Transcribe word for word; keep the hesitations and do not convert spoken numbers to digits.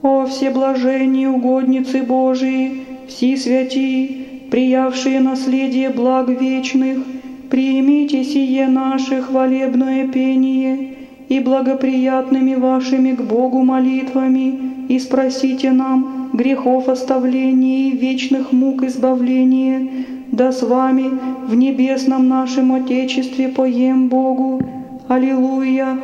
О всеблаженные угодницы Божии, все святии, приявшие наследие благ вечных, примите сие наше хвалебное пение и благоприятными вашими к Богу молитвами, и спросите нам грехов оставления и вечных мук избавления, да с вами в небесном нашем Отечестве поем Богу. Аллилуйя!